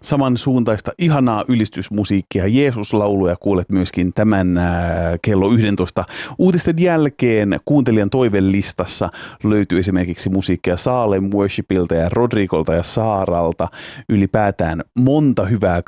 samansuuntaista ihanaa ylistysmusiikkia, Jeesus-lauluja kuulet myöskin tämän kello 11 uutisten jälkeen. Kuuntelijan toivelistassa löytyy esimerkiksi musiikkia Salem Worshipilta ja Rodrigolta ja Saaralta. Ylipäätään monta hyvää